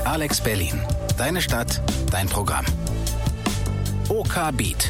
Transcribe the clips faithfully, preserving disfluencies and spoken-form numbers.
Alex Berlin. Deine Stadt, dein Programm. OK Beat.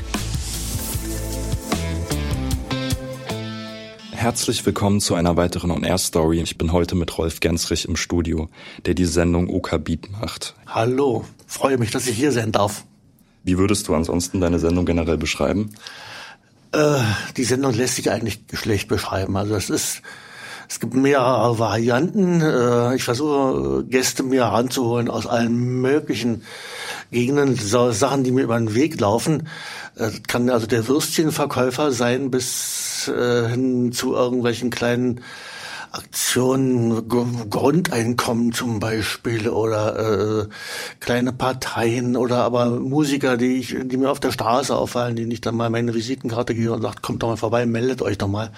Herzlich willkommen zu einer weiteren On-Air-Story. Ich bin heute mit Rolf Gensrich im Studio, der die Sendung OK Beat macht. Hallo, freue mich, dass ich hier sein darf. Wie würdest du ansonsten deine Sendung generell beschreiben? Äh, die Sendung lässt sich eigentlich schlecht beschreiben. Also es ist, es gibt mehrere Varianten. Äh, ich versuche Gäste mir heranzuholen aus allen möglichen Gegenden, so Sachen, die mir über den Weg laufen. Das kann also der Würstchenverkäufer sein bis äh, hin zu irgendwelchen kleinen Aktionen, G- Grundeinkommen zum Beispiel oder äh, kleine Parteien oder aber Musiker, die ich, die mir auf der Straße auffallen, denen ich dann mal meine Visitenkarte gebe und sage, kommt doch mal vorbei, meldet euch doch mal.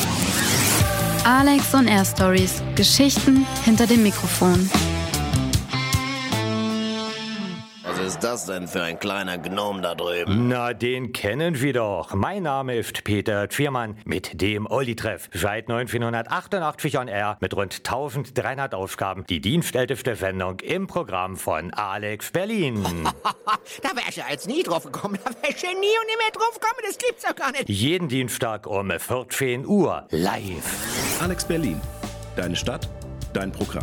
Alex on Air Stories. Geschichten hinter dem Mikrofon. Was ist das denn für ein kleiner Gnom da drüben? Na, den kennen wir doch. Mein Name ist Peter Tschirmann mit dem Olli-Treff. Seit neunzehnhundertachtundachtzig on Air mit rund eintausenddreihundert Aufgaben. Die dienstälteste Sendung im Programm von Alex Berlin. Da wär ich ja jetzt nie drauf gekommen. Da wär ich ja nie und nie mehr drauf gekommen. Das gibt's doch gar nicht. Jeden Dienstag um vierzehn Uhr live. Alex Berlin. Deine Stadt, dein Programm.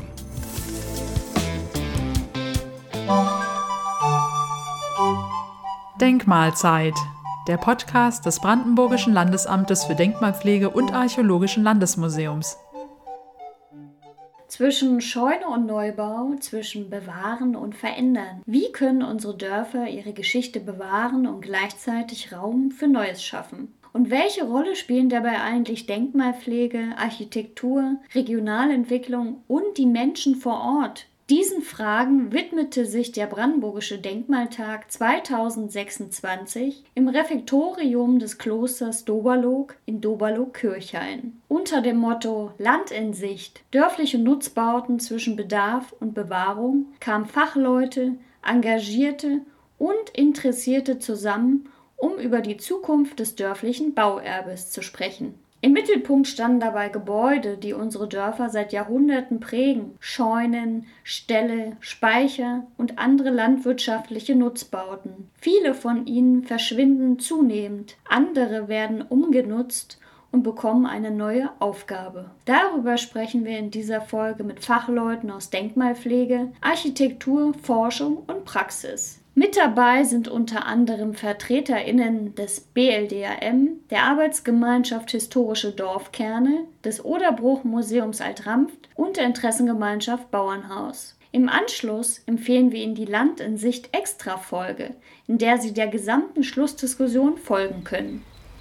Denkmalzeit, der Podcast des Brandenburgischen Landesamtes für Denkmalpflege und Archäologischen Landesmuseums. Zwischen Scheune und Neubau, zwischen Bewahren und Verändern. Wie können unsere Dörfer ihre Geschichte bewahren und gleichzeitig Raum für Neues schaffen? Und welche Rolle spielen dabei eigentlich Denkmalpflege, Architektur, Regionalentwicklung und die Menschen vor Ort? Diesen Fragen widmete sich der Brandenburgische Denkmaltag zweitausendsechsundzwanzig im Refektorium des Klosters Doberloog in Doberloog-Kirchhain. Unter dem Motto Land in Sicht, dörfliche Nutzbauten zwischen Bedarf und Bewahrung kamen Fachleute, Engagierte und Interessierte zusammen, um über die Zukunft des dörflichen Bauerbes zu sprechen. Im Mittelpunkt standen dabei Gebäude, die unsere Dörfer seit Jahrhunderten prägen. Scheunen, Ställe, Speicher und andere landwirtschaftliche Nutzbauten. Viele von ihnen verschwinden zunehmend, andere werden umgenutzt und bekommen eine neue Aufgabe. Darüber sprechen wir in dieser Folge mit Fachleuten aus Denkmalpflege, Architektur, Forschung und Praxis. Mit dabei sind unter anderem VertreterInnen des B L D A M, der Arbeitsgemeinschaft Historische Dorfkerne, des Oderbruch-Museums Alt-Ranft und der Interessengemeinschaft Bauernhaus. Im Anschluss empfehlen wir Ihnen die Land in Sicht Extra-Folge, in der Sie der gesamten Schlussdiskussion folgen können.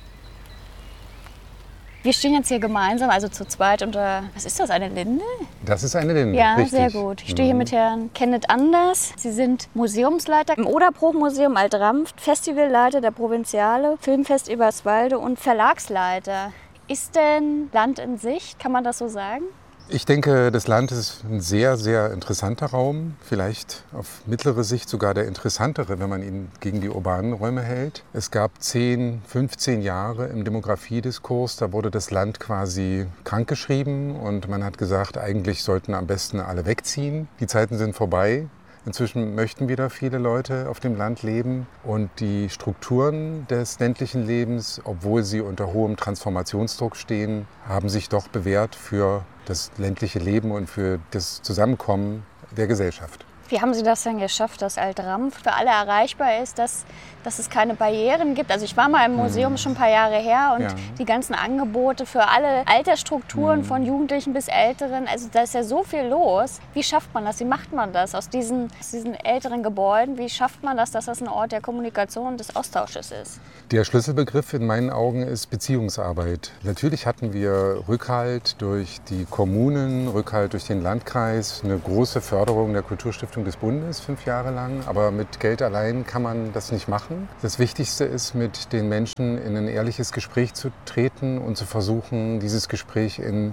Wir stehen jetzt hier gemeinsam, also zu zweit unter, was ist das, eine Linde? Das ist eine Linde, ja, richtig. Sehr gut. Ich stehe hier mit Herrn Kenneth Anders. Sie sind Museumsleiter im Oderbruch-Museum Alt-Ranft, Festivalleiter der Provinziale, Filmfest Eberswalde und Verlagsleiter. Ist denn Land in Sicht, kann man das so sagen? Ich denke, das Land ist ein sehr, sehr interessanter Raum. Vielleicht auf mittlere Sicht sogar der interessantere, wenn man ihn gegen die urbanen Räume hält. Es gab zehn, fünfzehn Jahre im Demografiediskurs, da wurde das Land quasi krankgeschrieben und man hat gesagt, eigentlich sollten am besten alle wegziehen. Die Zeiten sind vorbei. Inzwischen möchten wieder viele Leute auf dem Land leben und die Strukturen des ländlichen Lebens, obwohl sie unter hohem Transformationsdruck stehen, haben sich doch bewährt für das ländliche Leben und für das Zusammenkommen der Gesellschaft. Wie haben Sie das denn geschafft, dass Alt-Ranft für alle erreichbar ist, dass, dass es keine Barrieren gibt? Also ich war mal im Museum mhm. schon ein paar Jahre her und ja. die ganzen Angebote für alle Altersstrukturen mhm. von Jugendlichen bis Älteren, also da ist ja so viel los. Wie schafft man das? Wie macht man das aus diesen, aus diesen älteren Gebäuden? Wie schafft man das, dass das ein Ort der Kommunikation und des Austausches ist? Der Schlüsselbegriff in meinen Augen ist Beziehungsarbeit. Natürlich hatten wir Rückhalt durch die Kommunen, Rückhalt durch den Landkreis, eine große Förderung der Kulturstiftung des Bundes, fünf Jahre lang. Aber mit Geld allein kann man das nicht machen. Das Wichtigste ist, mit den Menschen in ein ehrliches Gespräch zu treten und zu versuchen, dieses Gespräch in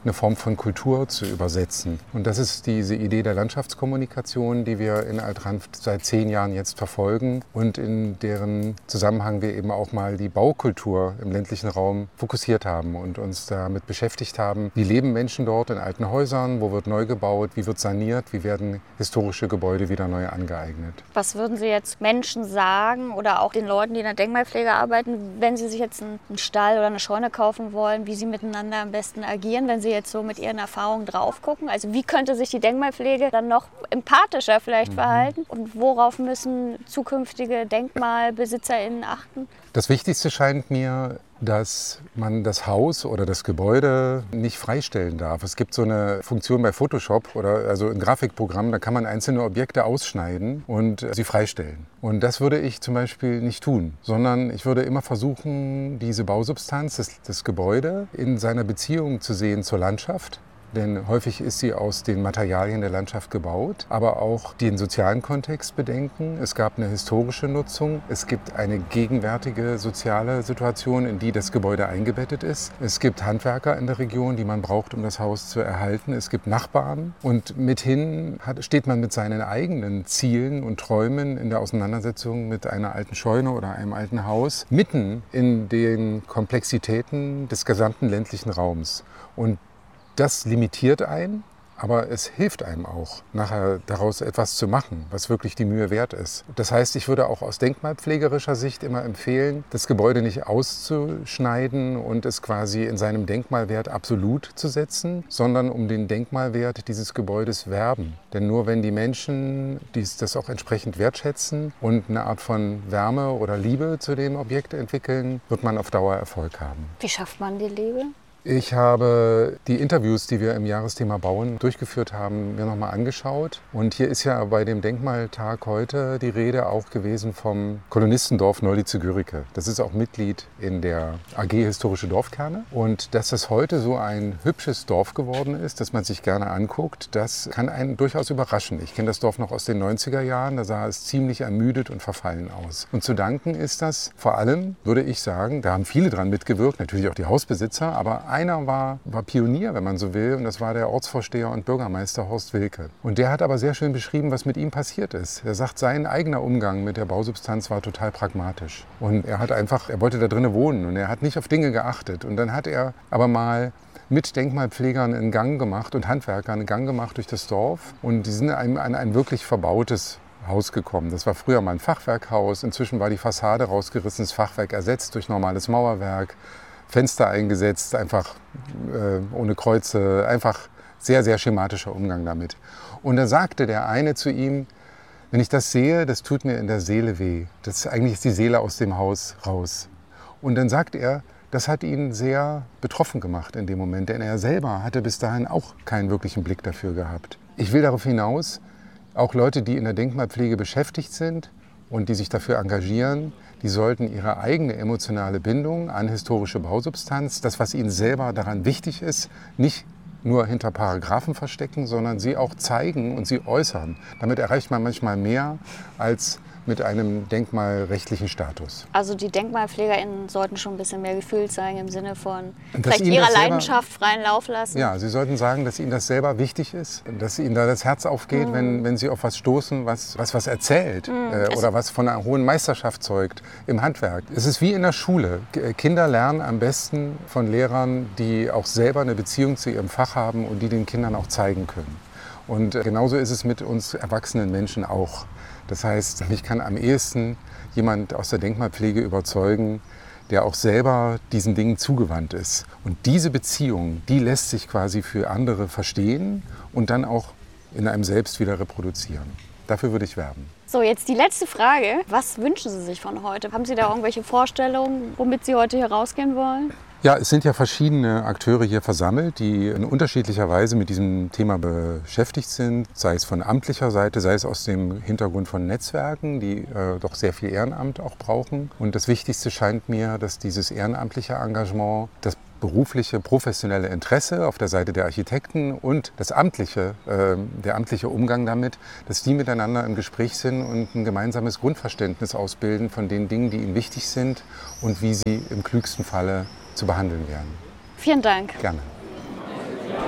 eine Form von Kultur zu übersetzen. Und das ist diese Idee der Landschaftskommunikation, die wir in Alt-Ranft seit zehn Jahren jetzt verfolgen und in deren Zusammenhang wir eben auch mal die Baukultur im ländlichen Raum fokussiert haben und uns damit beschäftigt haben, wie leben Menschen dort in alten Häusern, wo wird neu gebaut, wie wird saniert, wie werden historische Gebäude wieder neu angeeignet. Was würden Sie jetzt Menschen sagen oder auch den Leuten, die in der Denkmalpflege arbeiten, wenn sie sich jetzt einen Stall oder eine Scheune kaufen wollen, wie sie miteinander am besten agieren, wenn sie jetzt so mit ihren Erfahrungen drauf gucken? Also wie könnte sich die Denkmalpflege dann noch empathischer vielleicht mhm. verhalten und worauf müssen zukünftige DenkmalbesitzerInnen achten? Das Wichtigste scheint mir, dass man das Haus oder das Gebäude nicht freistellen darf. Es gibt so eine Funktion bei Photoshop oder also ein Grafikprogramm, da kann man einzelne Objekte ausschneiden und sie freistellen. Und das würde ich zum Beispiel nicht tun, sondern ich würde immer versuchen, diese Bausubstanz, das, das Gebäude in seiner Beziehung zu sehen zur Landschaft. Denn häufig ist sie aus den Materialien der Landschaft gebaut, aber auch den sozialen Kontext bedenken. Es gab eine historische Nutzung, es gibt eine gegenwärtige soziale Situation, in die das Gebäude eingebettet ist. Es gibt Handwerker in der Region, die man braucht, um das Haus zu erhalten. Es gibt Nachbarn und mithin hat, steht man mit seinen eigenen Zielen und Träumen in der Auseinandersetzung mit einer alten Scheune oder einem alten Haus mitten in den Komplexitäten des gesamten ländlichen Raums. Und das limitiert einen, aber es hilft einem auch, nachher daraus etwas zu machen, was wirklich die Mühe wert ist. Das heißt, ich würde auch aus denkmalpflegerischer Sicht immer empfehlen, das Gebäude nicht auszuschneiden und es quasi in seinem Denkmalwert absolut zu setzen, sondern um den Denkmalwert dieses Gebäudes werben. Denn nur wenn die Menschen dies, das auch entsprechend wertschätzen und eine Art von Wärme oder Liebe zu dem Objekt entwickeln, wird man auf Dauer Erfolg haben. Wie schafft man die Liebe? Ich habe die Interviews, die wir im Jahresthema Bauen durchgeführt haben, mir nochmal angeschaut. Und hier ist ja bei dem Denkmaltag heute die Rede auch gewesen vom Kolonistendorf Nördlitze-Görike. Das ist auch Mitglied in der A G Historische Dorfkerne. Und dass es heute so ein hübsches Dorf geworden ist, das man sich gerne anguckt, das kann einen durchaus überraschen. Ich kenne das Dorf noch aus den neunziger Jahren, da sah es ziemlich ermüdet und verfallen aus. Und zu danken ist das vor allem, würde ich sagen, da haben viele dran mitgewirkt, natürlich auch die Hausbesitzer, aber einer war, war Pionier, wenn man so will, und das war der Ortsvorsteher und Bürgermeister Horst Wilke. Und der hat aber sehr schön beschrieben, was mit ihm passiert ist. Er sagt, sein eigener Umgang mit der Bausubstanz war total pragmatisch. Und er hat einfach, er wollte da drinnen wohnen und er hat nicht auf Dinge geachtet. Und dann hat er aber mal mit Denkmalpflegern einen Gang gemacht und Handwerkern einen Gang gemacht durch das Dorf. Und die sind an ein, ein wirklich verbautes Haus gekommen. Das war früher mal ein Fachwerkhaus. Inzwischen war die Fassade rausgerissen, das Fachwerk ersetzt durch normales Mauerwerk. Fenster eingesetzt, einfach äh, ohne Kreuze, einfach sehr, sehr schematischer Umgang damit. Und da sagte der eine zu ihm, wenn ich das sehe, das tut mir in der Seele weh. Das ist eigentlich ist die Seele aus dem Haus raus. Und dann sagt er, das hat ihn sehr betroffen gemacht in dem Moment, denn er selber hatte bis dahin auch keinen wirklichen Blick dafür gehabt. Ich will darauf hinaus, auch Leute, die in der Denkmalpflege beschäftigt sind und die sich dafür engagieren, die sollten ihre eigene emotionale Bindung an historische Bausubstanz, das, was ihnen selber daran wichtig ist, nicht nur hinter Paragraphen verstecken, sondern sie auch zeigen und sie äußern. Damit erreicht man manchmal mehr als mit einem denkmalrechtlichen Status. Also die DenkmalpflegerInnen sollten schon ein bisschen mehr Gefühl zeigen im Sinne von dass vielleicht ihrer Leidenschaft freien Lauf lassen. Ja, sie sollten sagen, dass ihnen das selber wichtig ist, dass ihnen da das Herz aufgeht, mhm. wenn, wenn sie auf was stoßen, was was, was erzählt mhm. äh, oder was von einer hohen Meisterschaft zeugt im Handwerk. Es ist wie in der Schule. Kinder lernen am besten von Lehrern, die auch selber eine Beziehung zu ihrem Fach haben und die den Kindern auch zeigen können. Und äh, genauso ist es mit uns erwachsenen Menschen auch. Das heißt, mich kann am ehesten jemand aus der Denkmalpflege überzeugen, der auch selber diesen Dingen zugewandt ist. Und diese Beziehung, die lässt sich quasi für andere verstehen und dann auch in einem selbst wieder reproduzieren. Dafür würde ich werben. So, jetzt die letzte Frage. Was wünschen Sie sich von heute? Haben Sie da irgendwelche Vorstellungen, womit Sie heute hier rausgehen wollen? Ja, es sind ja verschiedene Akteure hier versammelt, die in unterschiedlicher Weise mit diesem Thema beschäftigt sind, sei es von amtlicher Seite, sei es aus dem Hintergrund von Netzwerken, die äh, doch sehr viel Ehrenamt auch brauchen. Und das Wichtigste scheint mir, dass dieses ehrenamtliche Engagement, das berufliche, professionelle Interesse auf der Seite der Architekten und das amtliche, äh, der amtliche Umgang damit, dass die miteinander im Gespräch sind und ein gemeinsames Grundverständnis ausbilden von den Dingen, die ihnen wichtig sind und wie sie im klügsten Falle zu behandeln wären. Vielen Dank. Gerne.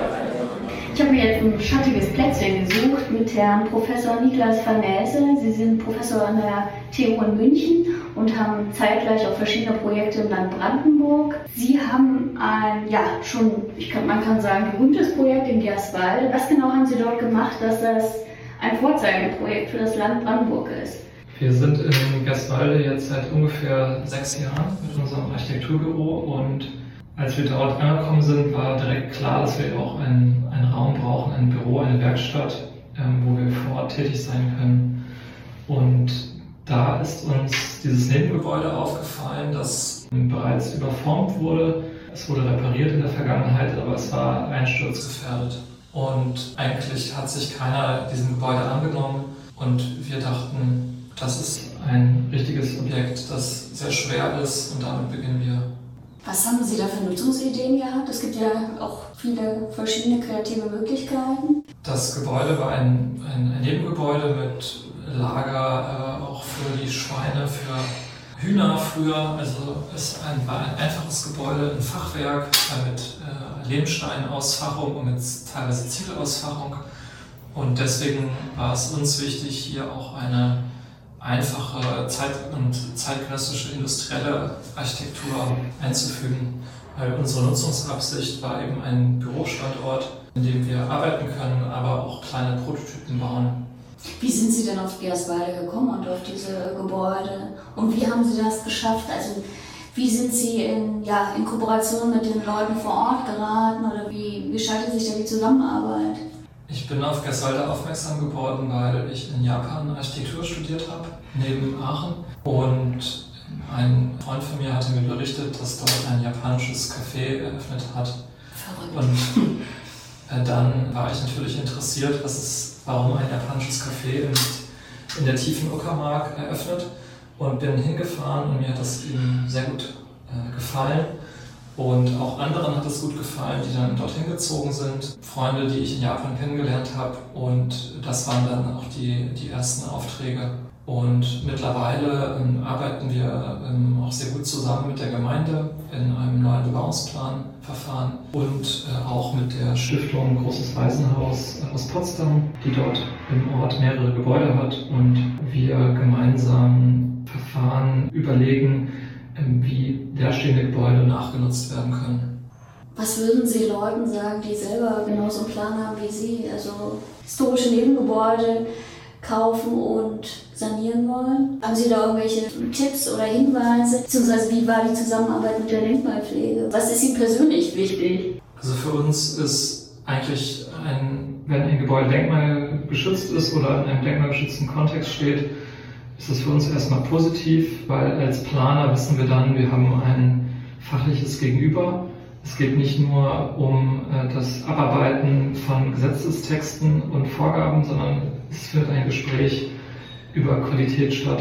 Ich habe mir jetzt ein schattiges Plätzchen gesucht mit Herrn Professor Niklas van Nelze. Sie sind Professor an der T U in München und haben zeitgleich auch verschiedene Projekte im Land Brandenburg. Sie haben ein, ja, schon, ich kann, man kann sagen, berühmtes Projekt in Gerswalde. Was genau haben Sie dort gemacht, dass das ein Vorzeigeprojekt für das Land Brandenburg ist? Wir sind in Gerswalde jetzt seit ungefähr sechs Jahren mit unserem Architekturbüro und als wir dort angekommen sind, war direkt klar, dass wir auch einen, einen Raum brauchen, ein Büro, eine Werkstatt, ähm, wo wir vor Ort tätig sein können. Und da ist uns dieses Nebengebäude aufgefallen, das bereits überformt wurde. Es wurde repariert in der Vergangenheit, aber es war einsturzgefährdet. Und eigentlich hat sich keiner diesem Gebäude angenommen und wir dachten, das ist ein richtiges Objekt, das sehr schwer ist und damit beginnen wir. Was haben Sie da für Nutzungsideen gehabt? Es gibt ja auch viele verschiedene kreative Möglichkeiten. Das Gebäude war ein, ein, ein Nebengebäude mit Lager, äh, auch für die Schweine, für Hühner früher. Also es ein, war ein einfaches Gebäude, ein Fachwerk äh, mit äh, Lehmsteinausfachung und mit teilweise Ziegelausfachung. Und deswegen war es uns wichtig, hier auch eine einfache zeit- und zeitgenössische industrielle Architektur einzufügen, weil unsere Nutzungsabsicht war eben ein Bürostandort, in dem wir arbeiten können, aber auch kleine Prototypen bauen. Wie sind Sie denn auf Gerswalde gekommen und auf diese Gebäude? Und wie haben Sie das geschafft? Also wie sind Sie in, ja, in Kooperation mit den Leuten vor Ort geraten oder wie gestaltet sich da die Zusammenarbeit? Ich bin auf Gerswalde aufmerksam geworden, weil ich in Japan Architektur studiert habe, neben Aachen. Und ein Freund von mir hatte mir berichtet, dass dort ein japanisches Café eröffnet hat. Verrückt. Und äh, dann war ich natürlich interessiert, was ist, warum ein japanisches Café in, in der tiefen Uckermark eröffnet. Und bin hingefahren und mir hat das eben sehr gut äh, gefallen. Und auch anderen hat es gut gefallen, die dann dorthin gezogen sind. Freunde, die ich in Japan kennengelernt habe. Und das waren dann auch die, die ersten Aufträge. Und mittlerweile ähm, arbeiten wir ähm, auch sehr gut zusammen mit der Gemeinde in einem neuen Bebauungsplanverfahren und äh, auch mit der Stiftung Großes Waisenhaus aus Potsdam, die dort im Ort mehrere Gebäude hat. Und wir gemeinsam Verfahren überlegen, wie leerstehende Gebäude nachgenutzt werden können. Was würden Sie Leuten sagen, die selber genauso einen Plan haben wie Sie, also historische Nebengebäude kaufen und sanieren wollen? Haben Sie da irgendwelche Tipps oder Hinweise? Beziehungsweise wie war die Zusammenarbeit mit der Denkmalpflege? Was ist Ihnen persönlich wichtig? Also für uns ist eigentlich, ein, wenn ein Gebäude denkmalgeschützt ist oder in einem denkmalgeschützten Kontext steht, ist das für uns erstmal positiv, weil als Planer wissen wir dann, wir haben ein fachliches Gegenüber. Es geht nicht nur um äh, das Abarbeiten von Gesetzestexten und Vorgaben, sondern es findet ein Gespräch über Qualität statt.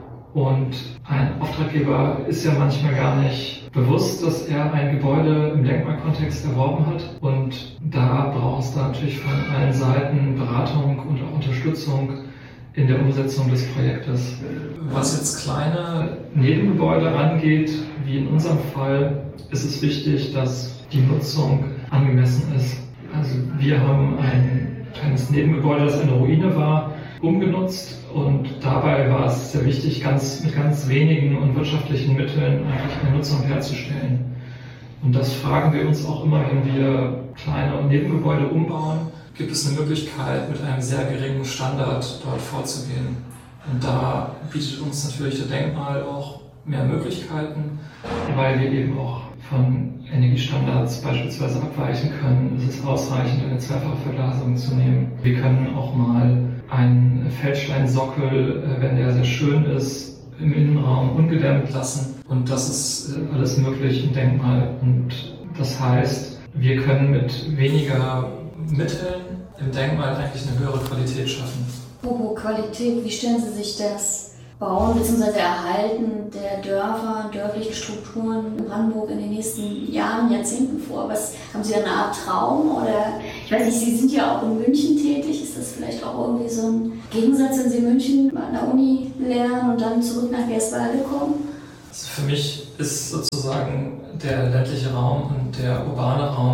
Und ein Auftraggeber ist ja manchmal gar nicht bewusst, dass er ein Gebäude im Denkmalkontext erworben hat. Und da braucht es dann natürlich von allen Seiten Beratung und auch Unterstützung in der Umsetzung des Projektes. Was jetzt kleine Nebengebäude angeht, wie in unserem Fall, ist es wichtig, dass die Nutzung angemessen ist. Also wir haben ein kleines Nebengebäude, das eine Ruine war, umgenutzt und dabei war es sehr wichtig, ganz, mit ganz wenigen und wirtschaftlichen Mitteln eigentlich eine Nutzung herzustellen. Und das fragen wir uns auch immer, wenn wir kleine Nebengebäude umbauen. Gibt es eine Möglichkeit, mit einem sehr geringen Standard dort vorzugehen. Und da bietet uns natürlich der Denkmal auch mehr Möglichkeiten, weil wir eben auch von Energiestandards beispielsweise abweichen können. Es ist ausreichend, eine zweifache Verglasung zu nehmen. Wir können auch mal einen Feldsteinsockel, wenn der sehr schön ist, im Innenraum ungedämmt lassen. Und das ist alles möglich im Denkmal. Und das heißt, wir können mit weniger Mitteln im Denkmal eigentlich eine höhere Qualität schaffen. Hohe Qualität, wie stellen Sie sich das Bauen bzw. Erhalten der Dörfer, dörflichen Strukturen in Brandenburg in den nächsten Jahren, Jahrzehnten vor? Was, haben Sie da eine Art Traum? Oder ich weiß nicht, Sie sind ja auch in München tätig. Ist das vielleicht auch irgendwie so ein Gegensatz, wenn Sie in München an der Uni lernen und dann zurück nach Gerswalde kommen? Also für mich ist sozusagen der ländliche Raum und der urbane Raum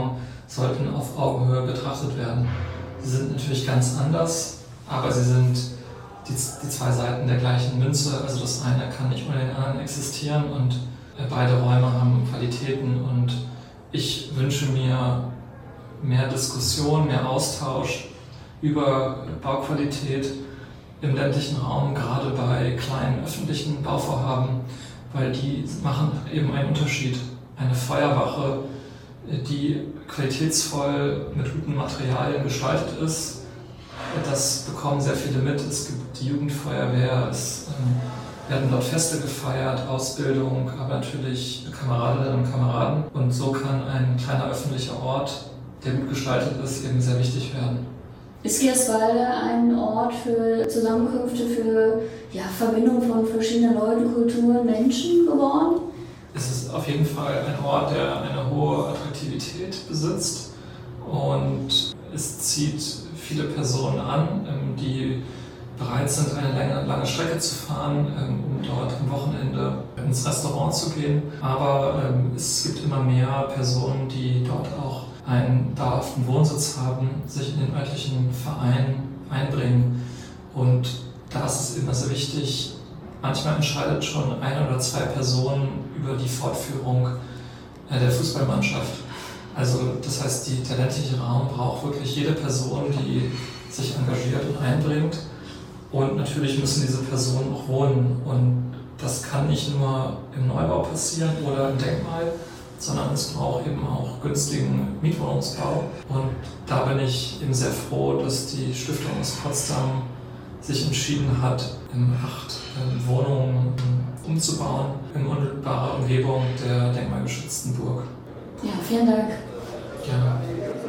sollten auf Augenhöhe betrachtet werden. Sie sind natürlich ganz anders, aber sie sind die, die zwei Seiten der gleichen Münze. Also das eine kann nicht ohne den anderen existieren und beide Räume haben Qualitäten und ich wünsche mir mehr Diskussion, mehr Austausch über Bauqualität im ländlichen Raum, gerade bei kleinen öffentlichen Bauvorhaben, weil die machen eben einen Unterschied. Eine Feuerwache, die qualitätsvoll mit guten Materialien gestaltet ist, das bekommen sehr viele mit. Es gibt die Jugendfeuerwehr, es ähm, werden dort Feste gefeiert, Ausbildung, aber natürlich Kameradinnen und Kameraden. Und so kann ein kleiner öffentlicher Ort, der gut gestaltet ist, eben sehr wichtig werden. Ist Gerswalde ein Ort für Zusammenkünfte, für ja, Verbindung von verschiedenen Leuten, Kulturen, Menschen geworden? Es ist auf jeden Fall ein Ort, der eine hohe Attraktivität besitzt und es zieht viele Personen an, die bereit sind, eine lange, lange Strecke zu fahren, um dort am Wochenende ins Restaurant zu gehen. Aber es gibt immer mehr Personen, die dort auch einen dauerhaften Wohnsitz haben, sich in den örtlichen Verein einbringen. Und da ist es immer sehr wichtig, manchmal entscheidet schon eine oder zwei Personen über die Fortführung der Fußballmannschaft. Also das heißt, die, der ländliche Raum braucht wirklich jede Person, die sich engagiert und einbringt. Und natürlich müssen diese Personen auch wohnen. Und das kann nicht nur im Neubau passieren oder im Denkmal, sondern es braucht eben auch günstigen Mietwohnungsbau. Und da bin ich eben sehr froh, dass die Stiftung aus Potsdam sich entschieden hat, acht Wohnungen umzubauen in unmittelbarer Umgebung der denkmalgeschützten Burg. Ja, vielen Dank. Gerne.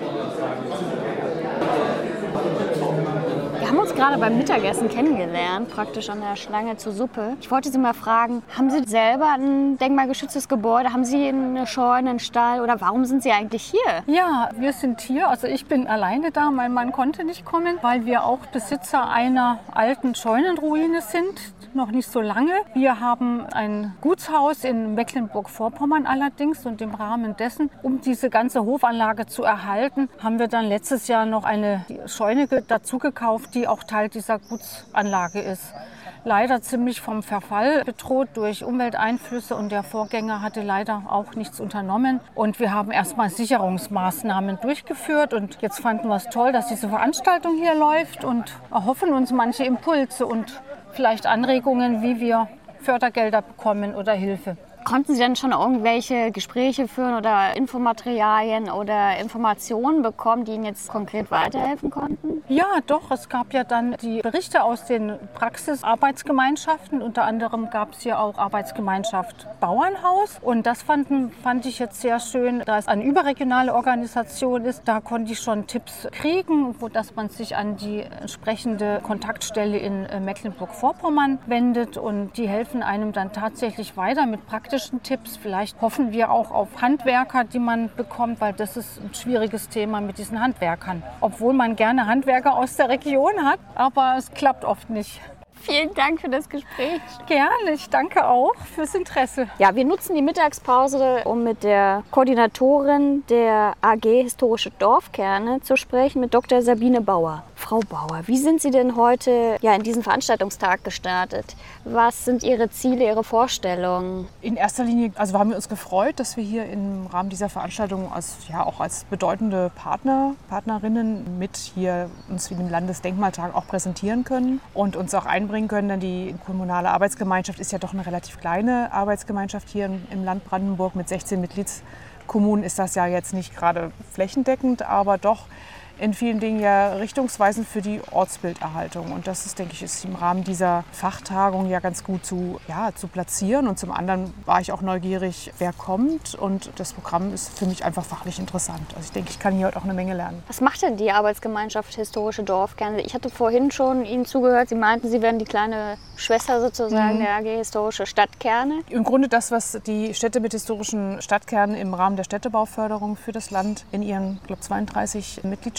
Wir haben uns gerade beim Mittagessen kennengelernt, praktisch an der Schlange zur Suppe. Ich wollte Sie mal fragen, haben Sie selber ein denkmalgeschütztes Gebäude? Haben Sie eine Scheune, einen Stall oder warum sind Sie eigentlich hier? Ja, wir sind hier. Also ich bin alleine da. Mein Mann konnte nicht kommen, weil wir auch Besitzer einer alten Scheunenruine sind. Noch nicht so lange. Wir haben ein Gutshaus in Mecklenburg-Vorpommern allerdings und im Rahmen dessen, um diese ganze Hofanlage zu erhalten, haben wir dann letztes Jahr noch eine Scheune dazu gekauft, die auch Teil dieser Gutsanlage ist. Leider ziemlich vom Verfall bedroht durch Umwelteinflüsse und der Vorgänger hatte leider auch nichts unternommen. Und wir haben erstmal Sicherungsmaßnahmen durchgeführt und jetzt fanden wir es toll, dass diese Veranstaltung hier läuft und erhoffen uns manche Impulse und vielleicht Anregungen, wie wir Fördergelder bekommen oder Hilfe. Konnten Sie denn schon irgendwelche Gespräche führen oder Infomaterialien oder Informationen bekommen, die Ihnen jetzt konkret weiterhelfen konnten? Ja, doch. Es gab ja dann die Berichte aus den Praxisarbeitsgemeinschaften. Unter anderem gab es hier auch Arbeitsgemeinschaft Bauernhaus. Und das fanden, fand ich jetzt sehr schön, da es eine überregionale Organisation ist. Da konnte ich schon Tipps kriegen, wo dass man sich an die entsprechende Kontaktstelle in Mecklenburg-Vorpommern wendet. Und die helfen einem dann tatsächlich weiter mit praktischen Tipps. Vielleicht hoffen wir auch auf Handwerker, die man bekommt, weil das ist ein schwieriges Thema mit diesen Handwerkern. Obwohl man gerne Handwerker aus der Region hat, aber es klappt oft nicht. Vielen Dank für das Gespräch. Gerne, ich danke auch fürs Interesse. Ja, wir nutzen die Mittagspause, um mit der Koordinatorin der A G Historische Dorfkerne zu sprechen, mit Doktor Sabine Bauer. Frau Bauer, wie sind Sie denn heute ja, in diesen Veranstaltungstag gestartet? Was sind Ihre Ziele, Ihre Vorstellungen? In erster Linie also haben wir uns gefreut, dass wir hier im Rahmen dieser Veranstaltung als, ja, auch als bedeutende Partner, Partnerinnen mit hier uns wie dem Landesdenkmaltag auch präsentieren können und uns auch einbringen können, denn die kommunale Arbeitsgemeinschaft ist ja doch eine relativ kleine Arbeitsgemeinschaft hier im Land Brandenburg. Mit sechzehn Mitgliedskommunen ist das ja jetzt nicht gerade flächendeckend, aber doch in vielen Dingen ja richtungsweisend für die Ortsbilderhaltung. Und das ist, denke ich, ist im Rahmen dieser Fachtagung ja ganz gut zu, ja, zu platzieren. Und zum anderen war ich auch neugierig, wer kommt. Und das Programm ist für mich einfach fachlich interessant. Also ich denke, ich kann hier heute auch eine Menge lernen. Was macht denn die Arbeitsgemeinschaft Historische Dorfkerne? Ich hatte vorhin schon Ihnen zugehört, Sie meinten, Sie wären die kleine Schwester sozusagen mhm. der A G Historische Stadtkerne. Im Grunde das, was die Städte mit historischen Stadtkernen im Rahmen der Städtebauförderung für das Land in ihren, ich glaube, zweiunddreißig Mitgliedstaaten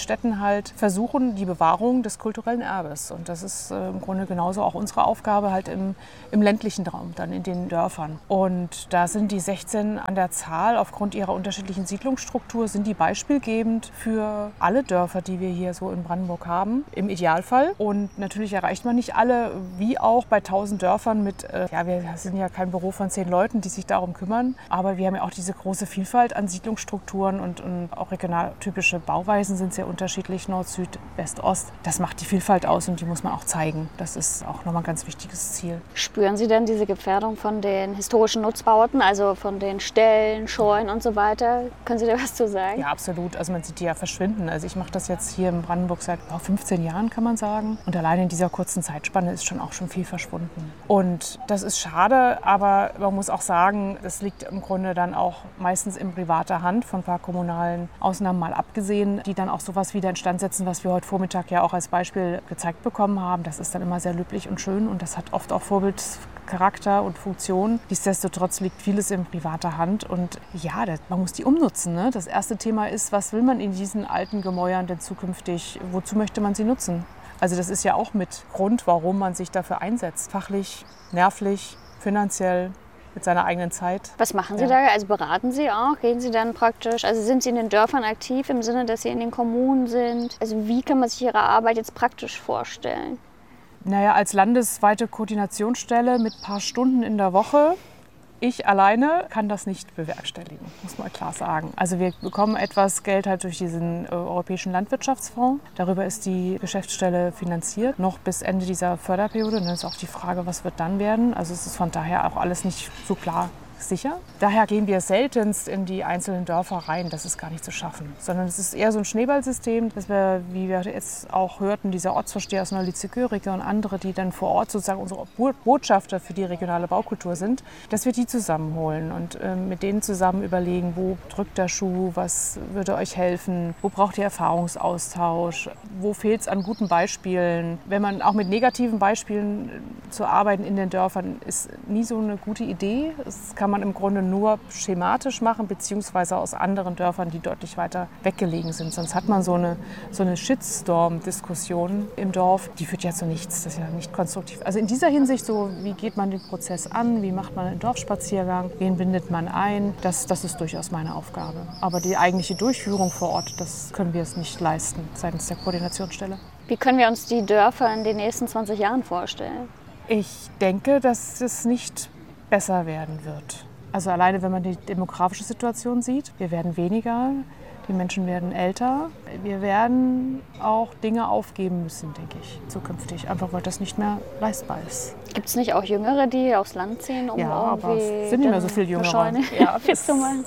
Städten halt versuchen, die Bewahrung des kulturellen Erbes. Und das ist äh, im Grunde genauso auch unsere Aufgabe halt im, im ländlichen Raum, dann in den Dörfern. Und da sind die sechzehn an der Zahl, aufgrund ihrer unterschiedlichen Siedlungsstruktur, sind die beispielgebend für alle Dörfer, die wir hier so in Brandenburg haben, im Idealfall. Und natürlich erreicht man nicht alle, wie auch bei tausend Dörfern mit, äh, ja, wir sind ja kein Büro von zehn Leuten, die sich darum kümmern, aber wir haben ja auch diese große Vielfalt an Siedlungsstrukturen und, und auch regionaltypische Bauweisen sind sehr unterschiedlich, Nord, Süd, West, Ost. Das macht die Vielfalt aus und die muss man auch zeigen. Das ist auch nochmal ein ganz wichtiges Ziel. Spüren Sie denn diese Gefährdung von den historischen Nutzbauten, also von den Ställen, Scheunen und so weiter? Können Sie da was zu sagen? Ja, absolut. Also man sieht die ja verschwinden. Also ich mache das jetzt hier in Brandenburg seit oh, fünfzehn Jahren, kann man sagen. Und allein in dieser kurzen Zeitspanne ist schon auch schon viel verschwunden. Und das ist schade, aber man muss auch sagen, das liegt im Grunde dann auch meistens in privater Hand, von ein paar kommunalen Ausnahmen mal abgesehen, die dann auch sowas wieder instand setzen, was wir heute Vormittag ja auch als Beispiel gezeigt bekommen haben. Das ist dann immer sehr löblich und schön und das hat oft auch Vorbildcharakter und Funktion. Nichtsdestotrotz liegt vieles in privater Hand und ja, das, man muss die umnutzen. Ne? Das erste Thema ist, was will man in diesen alten Gemäuern denn zukünftig, wozu möchte man sie nutzen? Also das ist ja auch mit Grund, warum man sich dafür einsetzt. Fachlich, nervlich, finanziell, mit seiner eigenen Zeit. Was machen Sie ja. da? Also beraten Sie auch? Gehen Sie dann praktisch, also sind Sie in den Dörfern aktiv im Sinne, dass Sie in den Kommunen sind? Also wie kann man sich Ihre Arbeit jetzt praktisch vorstellen? Naja, als landesweite Koordinationsstelle mit ein paar Stunden in der Woche. Ich alleine kann das nicht bewerkstelligen, muss man klar sagen. Also wir bekommen etwas Geld halt durch diesen äh, Europäischen Landwirtschaftsfonds. Darüber ist die Geschäftsstelle finanziert, noch bis Ende dieser Förderperiode. Und dann ist auch die Frage, was wird dann werden. Also es ist von daher auch alles nicht so klar sicher. Daher gehen wir seltenst in die einzelnen Dörfer rein, das ist gar nicht zu schaffen. Sondern es ist eher so ein Schneeballsystem, dass wir, wie wir jetzt auch hörten, dieser Ortsvorsteher aus Neulitzekörike und andere, die dann vor Ort sozusagen unsere Botschafter für die regionale Baukultur sind, dass wir die zusammenholen und äh, mit denen zusammen überlegen, wo drückt der Schuh, was würde euch helfen, wo braucht ihr Erfahrungsaustausch, wo fehlt es an guten Beispielen. Wenn man auch mit negativen Beispielen zu arbeiten in den Dörfern, ist nie so eine gute Idee. Es kann man im Grunde nur schematisch machen, beziehungsweise aus anderen Dörfern, die deutlich weiter weggelegen sind. Sonst hat man so eine, so eine Shitstorm-Diskussion im Dorf, die führt ja zu nichts, das ist ja nicht konstruktiv. Also in dieser Hinsicht, so wie geht man den Prozess an, wie macht man einen Dorfspaziergang, wen bindet man ein, das, das ist durchaus meine Aufgabe. Aber die eigentliche Durchführung vor Ort, das können wir es nicht leisten seitens der Koordinationsstelle. Wie können wir uns die Dörfer in den nächsten zwanzig Jahren vorstellen? Ich denke, dass es nicht besser werden wird. Also alleine, wenn man die demografische Situation sieht, wir werden weniger, die Menschen werden älter. Wir werden auch Dinge aufgeben müssen, denke ich, zukünftig, einfach weil das nicht mehr leistbar ist. Gibt es nicht auch Jüngere, die aufs Land ziehen, um ja, aber irgendwie es sind nicht mehr so viele Jüngere. Ja, es,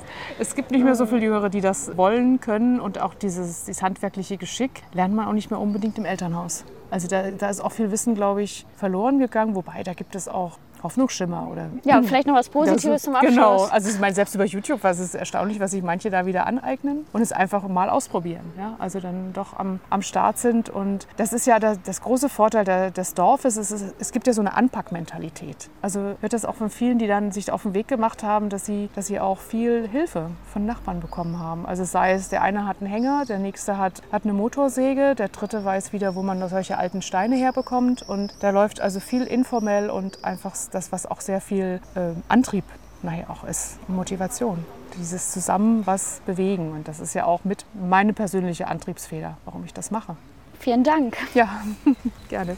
es gibt nicht mehr so viele Jüngere, die das wollen, können und auch dieses, dieses handwerkliche Geschick lernt man auch nicht mehr unbedingt im Elternhaus. Also da, da ist auch viel Wissen, glaube ich, verloren gegangen, wobei da gibt es auch Hoffnungsschimmer. Oder, ja, und vielleicht noch was Positives ist, zum Abschluss. Genau, also ich meine, selbst über YouTube war es erstaunlich, was sich manche da wieder aneignen und es einfach mal ausprobieren. Ja? Also dann doch am, am Start sind und das ist ja das, das große Vorteil der, des Dorfes, es, ist, es gibt ja so eine Anpackmentalität. Also wird das auch von vielen, die dann sich auf den Weg gemacht haben, dass sie, dass sie auch viel Hilfe von Nachbarn bekommen haben. Also sei es, der eine hat einen Hänger, der nächste hat, hat eine Motorsäge, der dritte weiß wieder, wo man solche alten Steine herbekommt und da läuft also viel informell und einfach das, was auch sehr viel äh, Antrieb nachher auch ist, Motivation. Dieses zusammen was bewegen. Und das ist ja auch mit meine persönliche Antriebsfeder, warum ich das mache. Vielen Dank. Ja, gerne.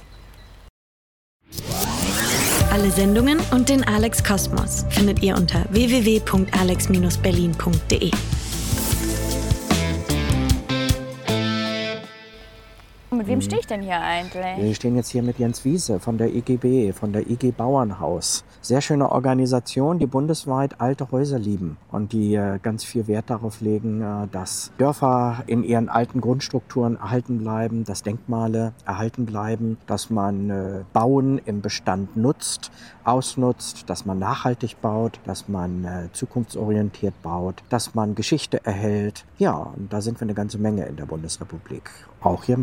Alle Sendungen und den Alex Kosmos findet ihr unter w w w punkt alex Bindestrich berlin punkt de. Mit wem stehe ich denn hier eigentlich? Wir stehen jetzt hier mit Jens Wiese von der I G B, von der I G Bauernhaus. Sehr schöne Organisation, die bundesweit alte Häuser lieben und die äh, ganz viel Wert darauf legen, äh, dass Dörfer in ihren alten Grundstrukturen erhalten bleiben, dass Denkmale erhalten bleiben, dass man äh, Bauen im Bestand nutzt, ausnutzt, dass man nachhaltig baut, dass man äh, zukunftsorientiert baut, dass man Geschichte erhält. Ja, und da sind wir eine ganze Menge in der Bundesrepublik, auch hier in Brandenburg.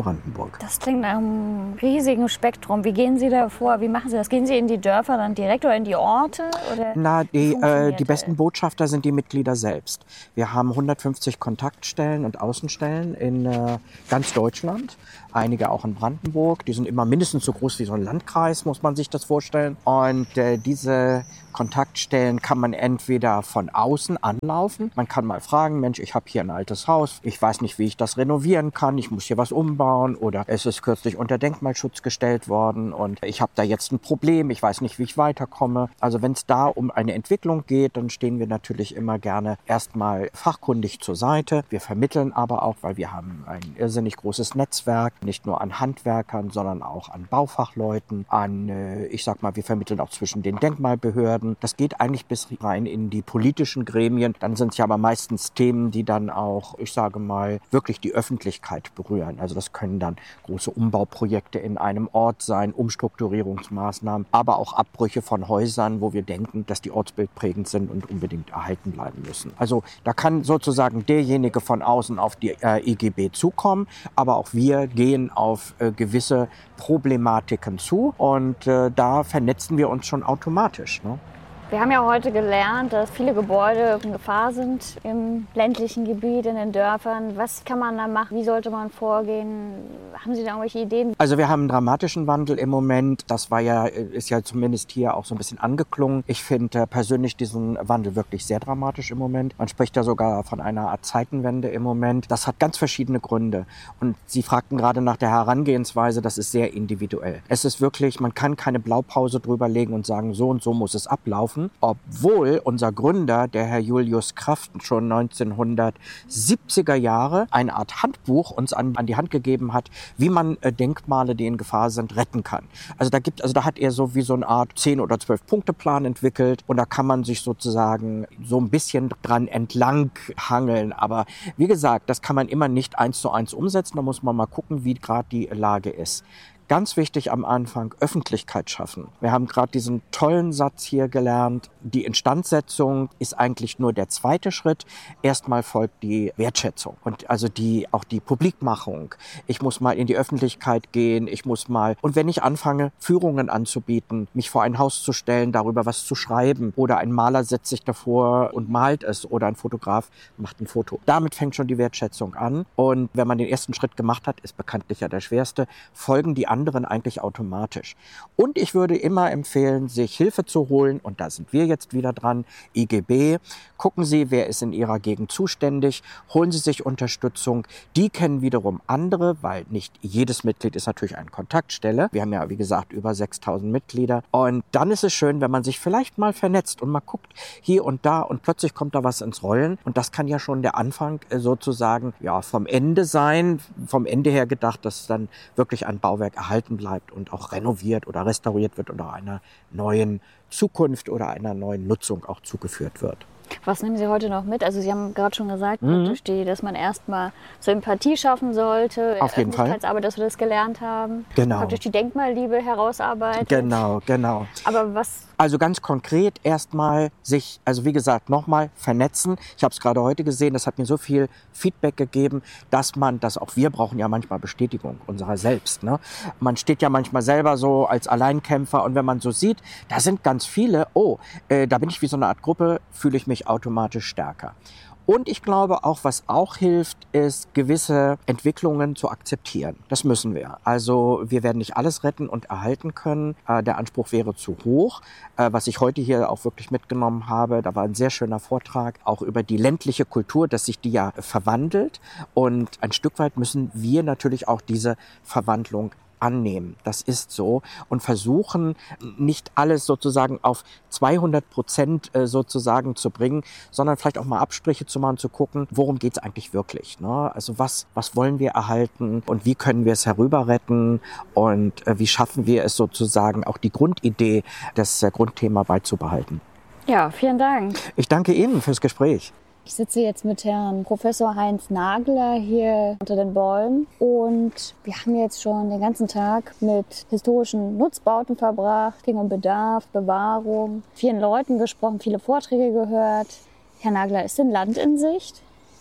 Entwicklung. Das klingt nach einem riesigen Spektrum. Wie gehen Sie da vor? Wie machen Sie das? Gehen Sie in die Dörfer dann direkt oder in die Orte? Oder Na, die, äh, die besten Botschafter sind die Mitglieder selbst. Wir haben hundertfünfzig Kontaktstellen und Außenstellen in äh, ganz Deutschland. Einige auch in Brandenburg. Die sind immer mindestens so groß wie so ein Landkreis, muss man sich das vorstellen. Und äh, diese Kontaktstellen kann man entweder von außen anlaufen. Man kann mal fragen, Mensch, ich habe hier ein altes Haus. Ich weiß nicht, wie ich das renovieren kann. Ich muss hier was umbauen. Oder es ist kürzlich unter Denkmalschutz gestellt worden und ich habe da jetzt ein Problem. Ich weiß nicht, wie ich weiterkomme. Also wenn es da um eine Entwicklung geht, dann stehen wir natürlich immer gerne erstmal fachkundig zur Seite. Wir vermitteln aber auch, weil wir haben ein irrsinnig großes Netzwerk, nicht nur an Handwerkern, sondern auch an Baufachleuten, an, äh, ich sag mal, wir vermitteln auch zwischen den Denkmalbehörden. Das geht eigentlich bis rein in die politischen Gremien. Dann sind es ja aber meistens Themen, die dann auch, ich sage mal, wirklich die Öffentlichkeit berühren. Also das können dann große Umbauprojekte in einem Ort sein, Umstrukturierungsmaßnahmen, aber auch Abbrüche von Häusern, wo wir denken, dass die ortsbildprägend sind und unbedingt erhalten bleiben müssen. Also da kann sozusagen derjenige von außen auf die äh, I G B zukommen, aber auch wir gehen auf äh, gewisse Problematiken zu und äh, da vernetzen wir uns schon automatisch, ne? Wir haben ja heute gelernt, dass viele Gebäude in Gefahr sind im ländlichen Gebiet, in den Dörfern. Was kann man da machen? Wie sollte man vorgehen? Haben Sie da irgendwelche Ideen? Also wir haben einen dramatischen Wandel im Moment. Das war ja, ist ja zumindest hier auch so ein bisschen angeklungen. Ich finde persönlich diesen Wandel wirklich sehr dramatisch im Moment. Man spricht da sogar von einer Art Zeitenwende im Moment. Das hat ganz verschiedene Gründe. Und Sie fragten gerade nach der Herangehensweise, das ist sehr individuell. Es ist wirklich, man kann keine Blaupause drüber legen und sagen, so und so muss es ablaufen. Obwohl unser Gründer, der Herr Julius Kraft, schon neunzehnhundertsiebziger Jahre eine Art Handbuch uns an, an die Hand gegeben hat, wie man äh, Denkmale, die in Gefahr sind, retten kann. Also da gibt, also da hat er so wie so eine Art zehn oder zwölf Punkte Plan entwickelt und da kann man sich sozusagen so ein bisschen dran entlang hangeln. Aber wie gesagt, das kann man immer nicht eins zu eins umsetzen. Da muss man mal gucken, wie gerade die Lage ist. Ganz wichtig am Anfang, Öffentlichkeit schaffen. Wir haben gerade diesen tollen Satz hier gelernt. Die Instandsetzung ist eigentlich nur der zweite Schritt. Erstmal folgt die Wertschätzung und also die, auch die Publikmachung. Ich muss mal in die Öffentlichkeit gehen. Ich muss mal, und wenn ich anfange, Führungen anzubieten, mich vor ein Haus zu stellen, darüber was zu schreiben oder ein Maler setzt sich davor und malt es oder ein Fotograf macht ein Foto. Damit fängt schon die Wertschätzung an. Und wenn man den ersten Schritt gemacht hat, ist bekanntlich ja der schwerste, folgen die anderen anderen eigentlich automatisch. Und ich würde immer empfehlen, sich Hilfe zu holen, und da sind wir jetzt wieder dran, I G B. Gucken Sie, wer ist in Ihrer Gegend zuständig, holen Sie sich Unterstützung. Die kennen wiederum andere, weil nicht jedes Mitglied ist natürlich eine Kontaktstelle. Wir haben ja, wie gesagt, über sechstausend Mitglieder. Und dann ist es schön, wenn man sich vielleicht mal vernetzt und mal guckt, hier und da, und plötzlich kommt da was ins Rollen. Und das kann ja schon der Anfang sozusagen ja, vom Ende sein, vom Ende her gedacht, dass dann wirklich ein Bauwerk erhalten bleibt und auch renoviert oder restauriert wird oder einer neuen Zukunft oder einer neuen Nutzung auch zugeführt wird. Was nehmen Sie heute noch mit? Also Sie haben gerade schon gesagt, mhm. die, dass man erstmal Sympathie schaffen sollte. Auf jeden Fall. Öffentlichkeitsarbeit, dass wir das gelernt haben. Genau. Praktisch die Denkmalliebe herausarbeitet. Genau, genau. Aber was... Also ganz konkret erstmal sich, also wie gesagt, nochmal vernetzen. Ich habe es gerade heute gesehen, das hat mir so viel Feedback gegeben, dass man, dass auch wir brauchen ja manchmal Bestätigung unserer selbst. Ne? Man steht ja manchmal selber so als Alleinkämpfer und wenn man so sieht, da sind ganz viele, oh, äh, da bin ich wie so eine Art Gruppe, fühle ich mich automatisch stärker. Und ich glaube auch, was auch hilft, ist, gewisse Entwicklungen zu akzeptieren. Das müssen wir. Also wir werden nicht alles retten und erhalten können. Äh, der Anspruch wäre zu hoch. Äh, was ich heute hier auch wirklich mitgenommen habe, da war ein sehr schöner Vortrag, auch über die ländliche Kultur, dass sich die ja verwandelt. Und ein Stück weit müssen wir natürlich auch diese Verwandlung annehmen. Das ist so. Und versuchen, nicht alles sozusagen auf zweihundert Prozent sozusagen zu bringen, sondern vielleicht auch mal Abstriche zu machen, zu gucken, worum geht es eigentlich wirklich. Ne? Also was, was wollen wir erhalten und wie können wir es herüber retten und äh, wie schaffen wir es sozusagen auch die Grundidee, das äh, Grundthema beizubehalten. Ja, vielen Dank. Ich danke Ihnen fürs Gespräch. Ich sitze jetzt mit Herrn Professor Heinz Nagler hier unter den Bäumen und wir haben jetzt schon den ganzen Tag mit historischen Nutzbauten verbracht, ging um Bedarf, Bewahrung, vielen Leuten gesprochen, viele Vorträge gehört. Herr Nagler, ist denn Land in Sicht?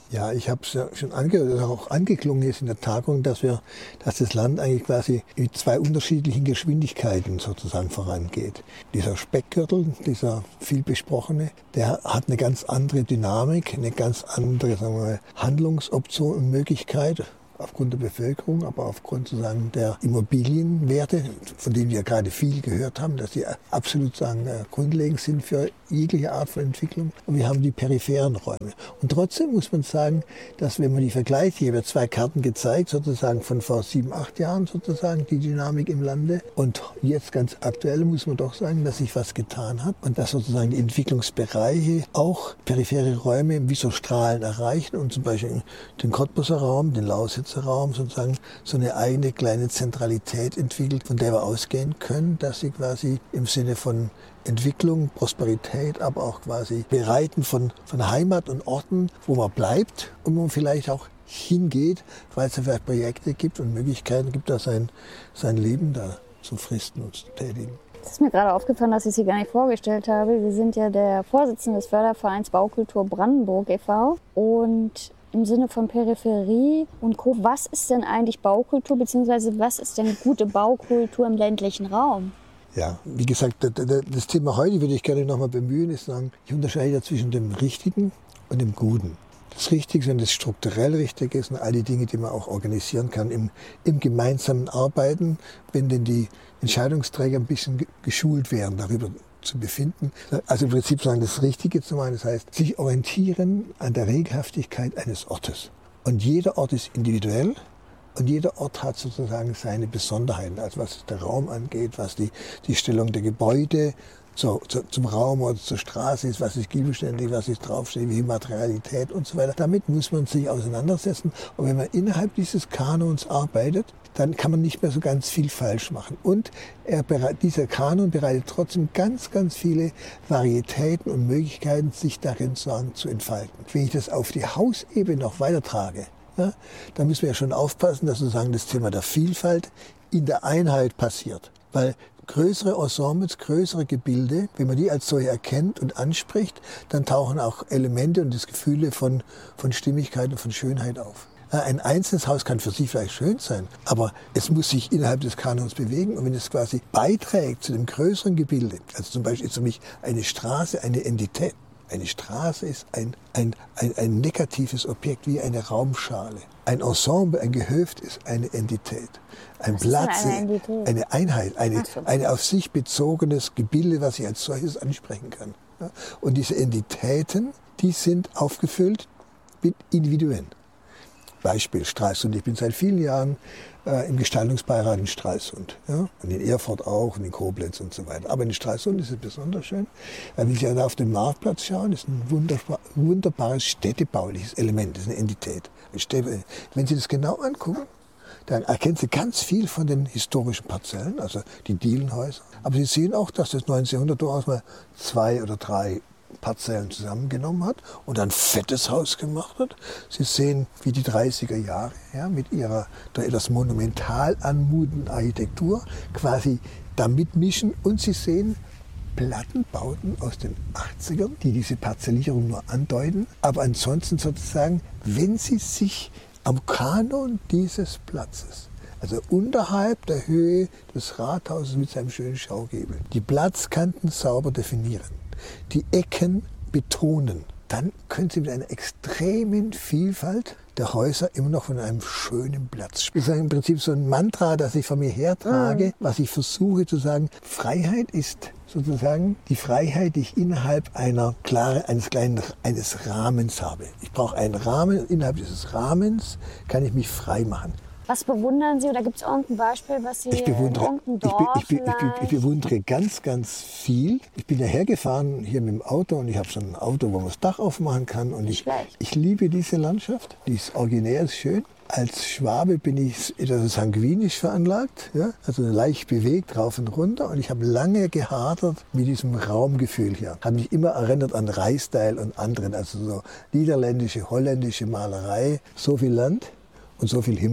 Ja, ich habe es ja schon ange auch angeklungen jetzt in der Tagung, dass wir, dass das Land eigentlich quasi mit zwei unterschiedlichen Geschwindigkeiten sozusagen vorangeht. Dieser Speckgürtel, dieser viel besprochene, der hat eine ganz andere Dynamik, eine ganz andere, sagen wir mal, Handlungsoption und Möglichkeit. Aufgrund der Bevölkerung, aber aufgrund sozusagen der Immobilienwerte, von denen wir gerade viel gehört haben, dass sie absolut sagen, grundlegend sind für jegliche Art von Entwicklung. Und wir haben die peripheren Räume. Und trotzdem muss man sagen, dass wenn man die vergleicht, ich habe ja zwei Karten gezeigt, sozusagen von vor sieben, acht Jahren sozusagen, die Dynamik im Lande. Und jetzt ganz aktuell muss man doch sagen, dass sich was getan hat und dass sozusagen die Entwicklungsbereiche auch periphere Räume wie so Strahlen erreichen und zum Beispiel den Cottbuser Raum, den Lausitzer Raum sozusagen so eine eigene kleine Zentralität entwickelt, von der wir ausgehen können, dass sie quasi im Sinne von Entwicklung, Prosperität, aber auch quasi Bereiten von, von Heimat und Orten, wo man bleibt und wo man vielleicht auch hingeht, weil es ja vielleicht Projekte gibt und Möglichkeiten gibt, da sein, sein Leben da zu fristen und zu tätigen. Es ist mir gerade aufgefallen, dass ich Sie gar nicht vorgestellt habe. Sie sind ja der Vorsitzende des Fördervereins Baukultur Brandenburg e V und im Sinne von Peripherie und Co. Was ist denn eigentlich Baukultur, beziehungsweise was ist denn gute Baukultur im ländlichen Raum? Ja, wie gesagt, das Thema heute würde ich gerne noch mal bemühen, ist sagen, ich unterscheide ja zwischen dem Richtigen und dem Guten. Das Richtige, wenn das strukturell richtig ist und all die Dinge, die man auch organisieren kann im, im gemeinsamen Arbeiten, wenn denn die Entscheidungsträger ein bisschen geschult werden, darüber zu befinden. Also im Prinzip sagen, das Richtige zu machen, das heißt, sich orientieren an der Regelhaftigkeit eines Ortes. Und jeder Ort ist individuell und jeder Ort hat sozusagen seine Besonderheiten, also was der Raum angeht, was die, die Stellung der Gebäude zu, zu, zum Raum oder zur Straße ist, was ist giebelständig, was ist draufsteht, wie Materialität und so weiter. Damit muss man sich auseinandersetzen. Und wenn man innerhalb dieses Kanons arbeitet, dann kann man nicht mehr so ganz viel falsch machen. Und er, dieser Kanon bereitet trotzdem ganz, ganz viele Varietäten und Möglichkeiten, sich darin sagen, zu entfalten. Wenn ich das auf die Hausebene noch weitertrage, ja, dann müssen wir ja schon aufpassen, dass sozusagen das Thema der Vielfalt in der Einheit passiert. Weil größere Ensembles, größere Gebilde, wenn man die als solche erkennt und anspricht, dann tauchen auch Elemente und das Gefühle von, von Stimmigkeit und von Schönheit auf. Ein einzelnes Haus kann für sich vielleicht schön sein, aber es muss sich innerhalb des Kanons bewegen. Und wenn es quasi beiträgt zu dem größeren Gebilde, also zum Beispiel ist für mich eine Straße eine Entität. Eine Straße ist ein, ein, ein, ein negatives Objekt wie eine Raumschale. Ein Ensemble, ein Gehöft ist eine Entität. Ein was Platz, ist eine, Entität? Eine Einheit, eine, so. ein auf sich bezogenes Gebilde, was ich als solches ansprechen kann. Und diese Entitäten, die sind aufgefüllt mit Individuen. Beispiel Stralsund. Ich bin seit vielen Jahren äh, im Gestaltungsbeirat in Stralsund. Ja? Und in Erfurt auch und in Koblenz und so weiter. Aber in Stralsund ist es besonders schön, weil wenn Sie da auf den Marktplatz schauen, ist ein wunderbar, wunderbares städtebauliches Element, das ist eine Entität. Wenn Sie das genau angucken, dann erkennen Sie ganz viel von den historischen Parzellen, also die Dielenhäuser. Aber Sie sehen auch, dass das neunzehnhundert durchaus mal zwei oder drei Parzellen zusammengenommen hat und ein fettes Haus gemacht hat. Sie sehen, wie die dreißiger Jahre ja, mit ihrer da etwas monumental anmutenden Architektur quasi da mitmischen und Sie sehen Plattenbauten aus den achtzigern, die diese Parzellierung nur andeuten. Aber ansonsten sozusagen, wenn Sie sich am Kanon dieses Platzes, also unterhalb der Höhe des Rathauses mit seinem schönen Schaugebel, die Platzkanten sauber definieren, die Ecken betonen, dann können Sie mit einer extremen Vielfalt der Häuser immer noch von einem schönen Platz sprechen. Das ist im Prinzip so ein Mantra, das ich von mir hertrage, mhm. was ich versuche zu sagen. Freiheit ist sozusagen die Freiheit, die ich innerhalb einer klare, eines kleinen eines Rahmens habe. Ich brauche einen Rahmen und innerhalb dieses Rahmens kann ich mich frei machen. Was bewundern Sie oder gibt es irgendein Beispiel, was Sie ich bewundere, in irgendeinem Dorf ich, be, ich, be, ich, be, ich bewundere ganz, ganz viel. Ich bin daher gefahren hier mit dem Auto und ich habe so ein Auto, wo man das Dach aufmachen kann. Und ich, ich liebe diese Landschaft. Die ist originär, ist schön. Als Schwabe bin ich etwas sanguinisch veranlagt, ja? Also leicht bewegt, rauf und runter. Und ich habe lange gehadert mit diesem Raumgefühl hier. Habe mich immer erinnert an Reißteil und anderen, also so niederländische, holländische Malerei. So viel Land und so viel Himmel.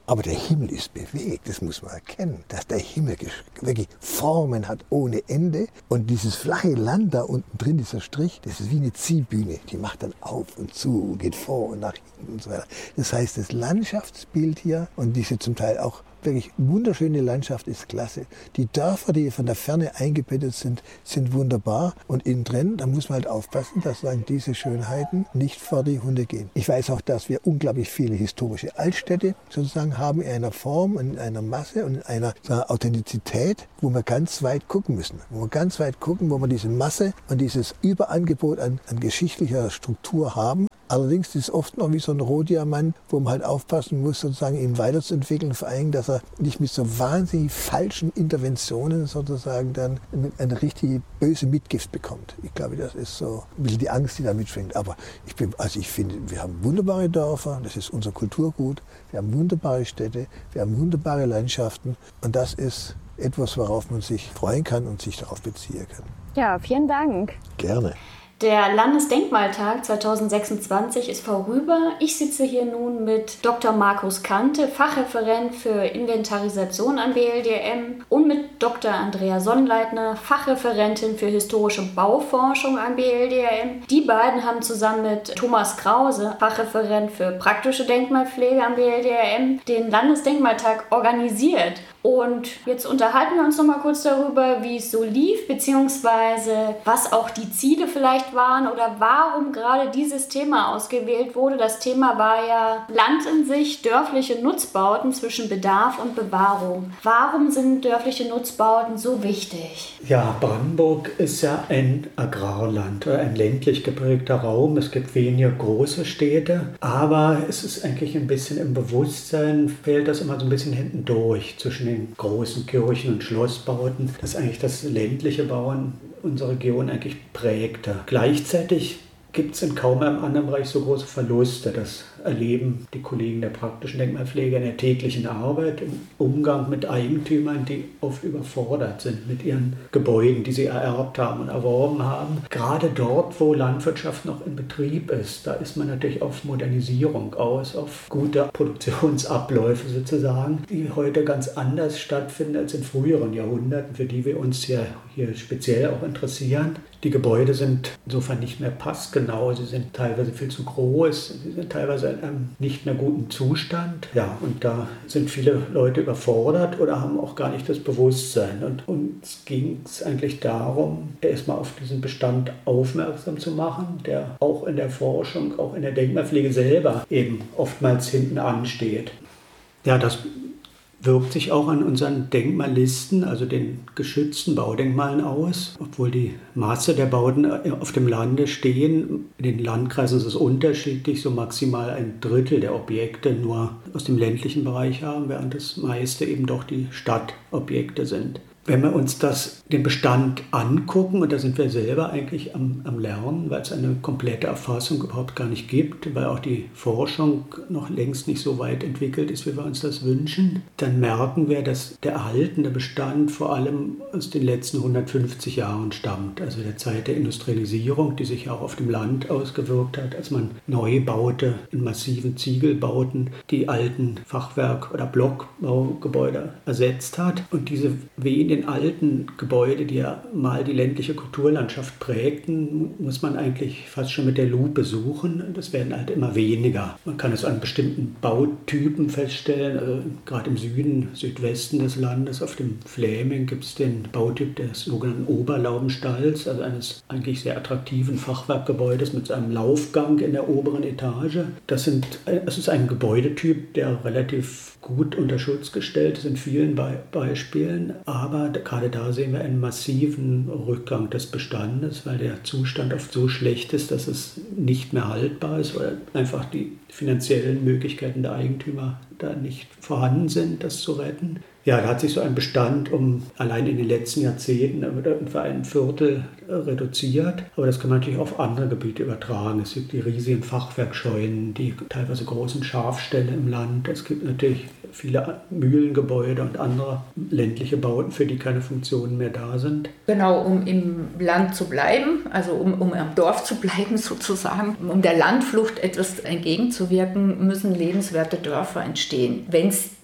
Aber der Himmel ist bewegt, das muss man erkennen, dass der Himmel wirklich Formen hat ohne Ende. Und dieses flache Land da unten drin, dieser Strich, das ist wie eine Ziehbühne. Die macht dann auf und zu und geht vor und nach hinten und so weiter. Das heißt, das Landschaftsbild hier und diese zum Teil auch wirklich wunderschöne Landschaft ist klasse. Die Dörfer, die von der Ferne eingebettet sind, sind wunderbar. Und innen drin, da muss man halt aufpassen, dass sagen, diese Schönheiten nicht vor die Hunde gehen. Ich weiß auch, dass wir unglaublich viele historische Altstädte sozusagen haben, in einer Form, in einer Masse und in einer sagen, Authentizität, wo wir ganz weit gucken müssen. Wo wir ganz weit gucken, wo wir diese Masse und dieses Überangebot an, an geschichtlicher Struktur haben. Allerdings ist es oft noch wie so ein Rohdiamant, wo man halt aufpassen muss, sozusagen ihn weiterzuentwickeln, vor allem, dass er nicht mit so wahnsinnig falschen Interventionen sozusagen dann eine richtige böse Mitgift bekommt. Ich glaube, das ist so ein bisschen die Angst, die da mitschwingt. Aber ich bin, also ich finde, wir haben wunderbare Dörfer, das ist unser Kulturgut, wir haben wunderbare Städte, wir haben wunderbare Landschaften und das ist etwas, worauf man sich freuen kann und sich darauf beziehen kann. Ja, vielen Dank. Gerne. Der Landesdenkmaltag zweitausendsechsundzwanzig ist vorüber. Ich sitze hier nun mit Doktor Markus Kante, Fachreferent für Inventarisation am B L D M, und mit Doktor Andrea Sonnleitner, Fachreferentin für historische Bauforschung am B L D M. Die beiden haben zusammen mit Thomas Krause, Fachreferent für praktische Denkmalpflege am B L D M, den Landesdenkmaltag organisiert. Und jetzt unterhalten wir uns noch mal kurz darüber, wie es so lief, beziehungsweise was auch die Ziele vielleicht waren oder warum gerade dieses Thema ausgewählt wurde. Das Thema war ja Land in sich, dörfliche Nutzbauten zwischen Bedarf und Bewahrung. Warum sind dörfliche Nutzbauten so wichtig? Ja, Brandenburg ist ja ein Agrarland, ein ländlich geprägter Raum. Es gibt weniger große Städte, aber es ist eigentlich ein bisschen im Bewusstsein, fällt das immer so ein bisschen hinten durch zwischen den großen Kirchen und Schlossbauten, dass eigentlich das ländliche Bauen unsere Region eigentlich prägte. Gleichzeitig gibt es in kaum einem anderen Bereich so große Verluste. Das erleben die Kollegen der praktischen Denkmalpflege in der täglichen Arbeit, im Umgang mit Eigentümern, die oft überfordert sind mit ihren Gebäuden, die sie ererbt haben und erworben haben. Gerade dort, wo Landwirtschaft noch in Betrieb ist, da ist man natürlich auf Modernisierung aus, auf gute Produktionsabläufe sozusagen, die heute ganz anders stattfinden als in früheren Jahrhunderten, für die wir uns hier, hier speziell auch interessieren. Die Gebäude sind insofern nicht mehr passgenau, sie sind teilweise viel zu groß, sie sind teilweise in einem nicht mehr guten Zustand. Ja, und da sind viele Leute überfordert oder haben auch gar nicht das Bewusstsein. Und uns ging es eigentlich darum, erstmal auf diesen Bestand aufmerksam zu machen, der auch in der Forschung, auch in der Denkmalpflege selber eben oftmals hinten ansteht. Ja, das wirkt sich auch an unseren Denkmallisten, also den geschützten Baudenkmalen aus. Obwohl die Maße der Bauten auf dem Lande stehen, in den Landkreisen ist es unterschiedlich, so maximal ein Drittel der Objekte nur aus dem ländlichen Bereich haben, während das meiste eben doch die Stadtobjekte sind. Wenn wir uns das, den Bestand angucken, und da sind wir selber eigentlich am, am Lernen, weil es eine komplette Erfassung überhaupt gar nicht gibt, weil auch die Forschung noch längst nicht so weit entwickelt ist, wie wir uns das wünschen, dann merken wir, dass der erhaltene Bestand vor allem aus den letzten hundertfünfzig Jahren stammt, also der Zeit der Industrialisierung, die sich auch auf dem Land ausgewirkt hat, als man neu baute in massiven Ziegelbauten, die alten Fachwerk- oder Blockbaugebäude ersetzt hat. Und diese wenigen den alten Gebäude, die ja mal die ländliche Kulturlandschaft prägten, muss man eigentlich fast schon mit der Lupe suchen. Das werden halt immer weniger. Man kann es an bestimmten Bautypen feststellen. Also gerade im Süden, Südwesten des Landes, auf dem Fläming, gibt es den Bautyp des sogenannten Oberlaubenstalls, also eines eigentlich sehr attraktiven Fachwerkgebäudes mit einem Laufgang in der oberen Etage. Das, sind, das ist ein Gebäudetyp, der relativ gut unter Schutz gestellt ist in vielen Be- Beispielen, aber gerade da sehen wir einen massiven Rückgang des Bestandes, weil der Zustand oft so schlecht ist, dass es nicht mehr haltbar ist oder einfach die finanziellen Möglichkeiten der Eigentümer da nicht vorhanden sind, das zu retten. Ja, da hat sich so ein Bestand um allein in den letzten Jahrzehnten etwa ein Viertel reduziert. Aber das kann man natürlich auf andere Gebiete übertragen. Es gibt die riesigen Fachwerkscheunen, die teilweise großen Schafställe im Land. Es gibt natürlich viele Mühlengebäude und andere ländliche Bauten, für die keine Funktionen mehr da sind. Genau, um im Land zu bleiben, also um, um am Dorf zu bleiben sozusagen, um der Landflucht etwas entgegenzuwirken, müssen lebenswerte Dörfer entstehen. Wenn es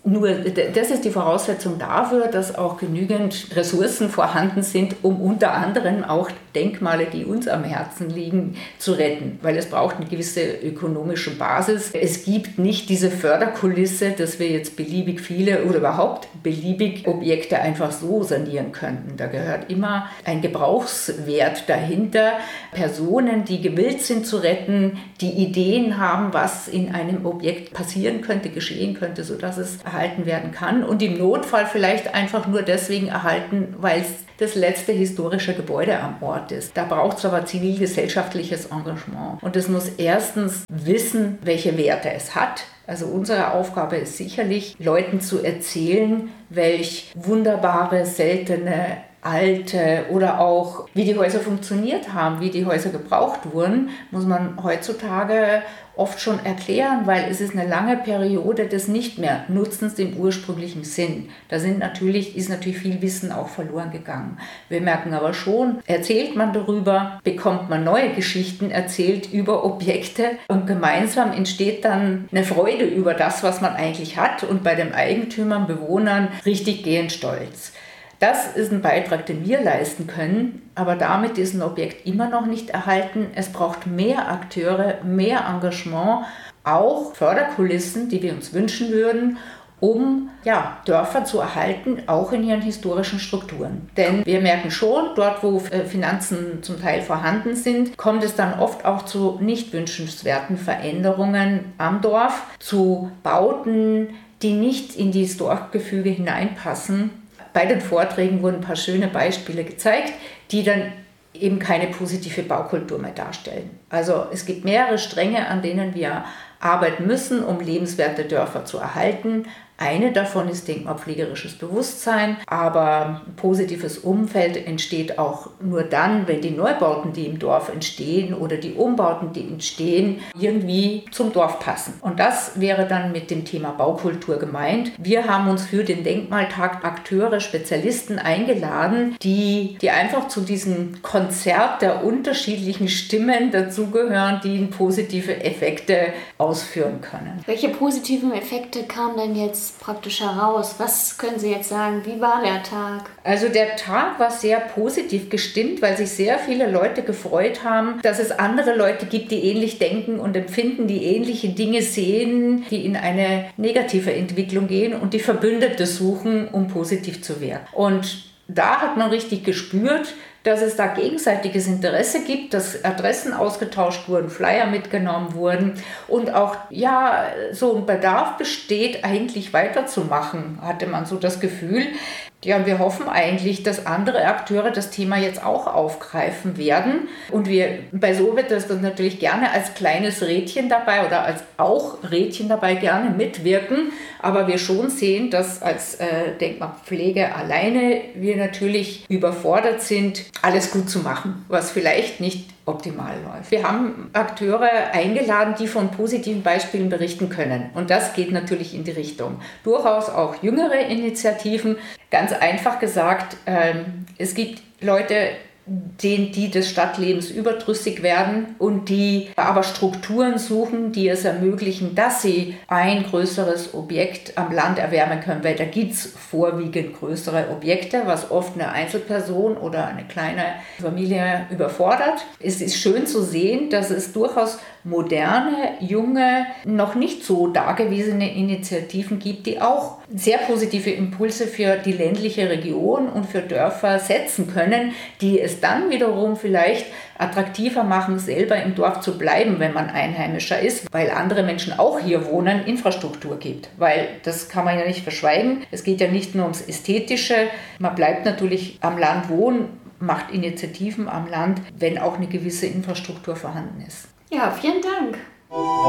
Nur das ist die Voraussetzung dafür, dass auch genügend Ressourcen vorhanden sind, um unter anderem auch Denkmale, die uns am Herzen liegen, zu retten. Weil es braucht eine gewisse ökonomische Basis. Es gibt nicht diese Förderkulisse, dass wir jetzt beliebig viele oder überhaupt beliebig Objekte einfach so sanieren könnten. Da gehört immer ein Gebrauchswert dahinter. Personen, die gewillt sind zu retten, die Ideen haben, was in einem Objekt passieren könnte, geschehen könnte, sodass es erhalten werden kann und im Notfall vielleicht einfach nur deswegen erhalten, weil es das letzte historische Gebäude am Ort ist. Da braucht es aber zivilgesellschaftliches Engagement. Und es muss erstens wissen, welche Werte es hat. Also unsere Aufgabe ist sicherlich, Leuten zu erzählen, welch wunderbare, seltene, alte oder auch wie die Häuser funktioniert haben, wie die Häuser gebraucht wurden, muss man heutzutage oft schon erklären, weil es ist eine lange Periode des nicht mehr Nutzens im ursprünglichen Sinn. Da sind natürlich, ist natürlich viel Wissen auch verloren gegangen. Wir merken aber schon, erzählt man darüber, bekommt man neue Geschichten erzählt über Objekte und gemeinsam entsteht dann eine Freude über das, was man eigentlich hat und bei den Eigentümern, Bewohnern richtig gehend stolz. Das ist ein Beitrag, den wir leisten können, aber damit ist ein Objekt immer noch nicht erhalten. Es braucht mehr Akteure, mehr Engagement, auch Förderkulissen, die wir uns wünschen würden, um ja, Dörfer zu erhalten, auch in ihren historischen Strukturen. Denn wir merken schon, dort wo Finanzen zum Teil vorhanden sind, kommt es dann oft auch zu nicht wünschenswerten Veränderungen am Dorf, zu Bauten, die nicht in dieses Dorfgefüge hineinpassen. Bei den Vorträgen wurden ein paar schöne Beispiele gezeigt, die dann eben keine positive Baukultur mehr darstellen. Also es gibt mehrere Stränge, an denen wir arbeiten müssen, um lebenswerte Dörfer zu erhalten. Eine davon ist denkmalpflegerisches Bewusstsein, aber ein positives Umfeld entsteht auch nur dann, wenn die Neubauten, die im Dorf entstehen oder die Umbauten, die entstehen, irgendwie zum Dorf passen. Und das wäre dann mit dem Thema Baukultur gemeint. Wir haben uns für den Denkmaltag Akteure, Spezialisten eingeladen, die, die einfach zu diesem Konzert der unterschiedlichen Stimmen dazugehören, die positive Effekte ausführen können. Welche positiven Effekte kamen denn jetzt praktisch heraus? Was können Sie jetzt sagen? Wie war der Tag? Also der Tag war sehr positiv gestimmt, weil sich sehr viele Leute gefreut haben, dass es andere Leute gibt, die ähnlich denken und empfinden, die ähnliche Dinge sehen, die in eine negative Entwicklung gehen und die Verbündete suchen, um positiv zu wirken. Und da hat man richtig gespürt, dass es da gegenseitiges Interesse gibt, dass Adressen ausgetauscht wurden, Flyer mitgenommen wurden und auch ja so ein Bedarf besteht, eigentlich weiterzumachen, hatte man so das Gefühl. Ja, und wir hoffen eigentlich, dass andere Akteure das Thema jetzt auch aufgreifen werden. Und wir bei Sovet das natürlich gerne als kleines Rädchen dabei oder als auch Rädchen dabei gerne mitwirken. Aber wir schon sehen, dass als äh, Denkmalpflege alleine wir natürlich überfordert sind, alles gut zu machen, was vielleicht nicht optimal läuft. Wir haben Akteure eingeladen, die von positiven Beispielen berichten können. Und das geht natürlich in die Richtung. Durchaus auch jüngere Initiativen. Ganz einfach gesagt, ähm, es gibt Leute, denen, die des Stadtlebens überdrüssig werden und die aber Strukturen suchen, die es ermöglichen, dass sie ein größeres Objekt am Land erwärmen können, weil da gibt es vorwiegend größere Objekte, was oft eine Einzelperson oder eine kleine Familie überfordert. Es ist schön zu sehen, dass es durchaus moderne, junge, noch nicht so dagewesene Initiativen gibt, die auch sehr positive Impulse für die ländliche Region und für Dörfer setzen können, die es dann wiederum vielleicht attraktiver machen, selber im Dorf zu bleiben, wenn man Einheimischer ist, weil andere Menschen auch hier wohnen, Infrastruktur gibt. Weil das kann man ja nicht verschweigen. Es geht ja nicht nur ums Ästhetische. Man bleibt natürlich am Land wohnen, macht Initiativen am Land, wenn auch eine gewisse Infrastruktur vorhanden ist. Ja, vielen Dank.